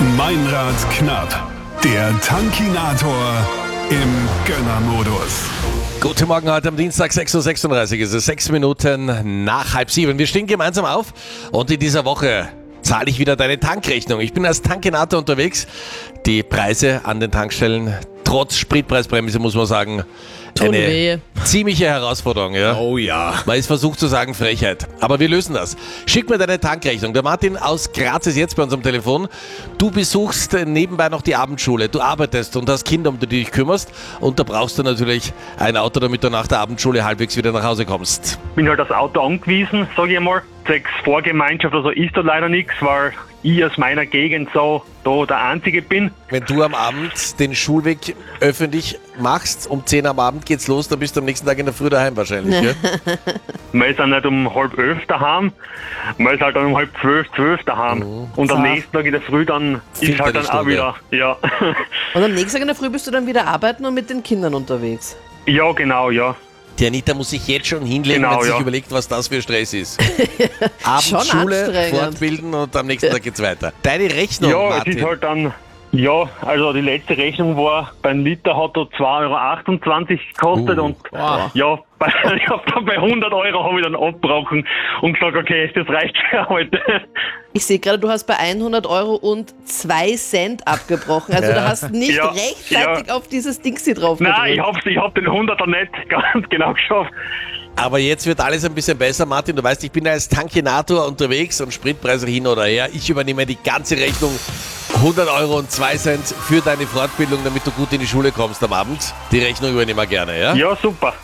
Meinrad knapp. Der Tankinator im Gönnermodus. Guten Morgen, heute am Dienstag, 6.36 Uhr. Es ist 6 Minuten nach 6:30. Wir stehen gemeinsam auf und in dieser Woche zahle ich wieder deine Tankrechnung. Ich bin als Tankinator unterwegs. Die Preise an den Tankstellen, trotz Spritpreisbremse, muss man sagen, eine ziemliche Herausforderung. Ja? Oh ja. Man ist versucht zu sagen, Frechheit. Aber wir lösen das. Schick mir deine Tankrechnung. Der Martin aus Graz ist jetzt bei uns am Telefon. Du besuchst nebenbei noch die Abendschule. Du arbeitest und hast Kinder, um die du dich kümmerst. Und da brauchst du natürlich ein Auto, damit du nach der Abendschule halbwegs wieder nach Hause kommst. Bin halt das Auto angewiesen, sage ich einmal. Zwecks Vorgemeinschaft oder so ist da leider nichts, weil ich aus meiner Gegend so da der Einzige bin. Wenn du am Abend den Schulweg öffentlich machst, um 10 am Abend geht's los, dann bist du am nächsten Tag in der Früh daheim wahrscheinlich, gell? Man ist dann nicht um 10:30 daheim, man ist halt dann um 11:30 daheim. Und am nächsten Tag in der Früh dann ist halt dann auch wieder, ja. Und am nächsten Tag in der Früh bist du dann wieder arbeiten und mit den Kindern unterwegs? Ja, genau, ja. Die Anita muss sich jetzt schon hinlegen, Genau, wenn sie sich ja. überlegt, was das für Stress ist. Schon Abendschule, anstrengend. fortbilden und am nächsten Tag geht's weiter. Deine Rechnung, Ja, Martin. es ist halt dann, ja, also die letzte Rechnung war, beim Liter hat er 2,28 € gekostet und ja, ich hab dann bei 100 € habe ich dann abgebrochen und gesagt, okay, das reicht für heute. Ich sehe gerade, du hast bei 100 € und 2 Cent abgebrochen. Also du hast nicht Ja, rechtzeitig auf dieses Dingsi drauf Nein, gedrückt. ich hab den 100er nicht ganz genau geschafft. Aber jetzt wird alles ein bisschen besser, Martin. Du weißt, ich bin als Tankinator unterwegs und Spritpreise hin oder her. Ich übernehme die ganze Rechnung, 100 € und 2 Cent für deine Fortbildung, damit du gut in die Schule kommst am Abend. Die Rechnung übernehmen wir gerne, ja? Ja, super,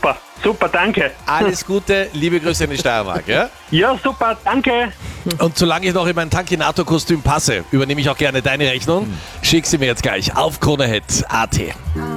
danke. Alles Gute, liebe Grüße in die Steiermark, ja? Ja, super, danke. Und solange ich noch in mein Tankinator-Kostüm passe, übernehme ich auch gerne deine Rechnung. Schick sie mir jetzt gleich auf kronehit.at.